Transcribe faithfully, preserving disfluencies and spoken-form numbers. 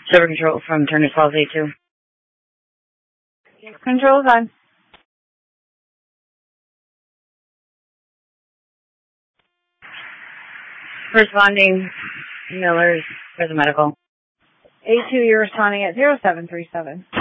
Server control from Turner twelve A two. Control's on. Responding Miller's for the medical. A two, you're responding at zero seven three seven.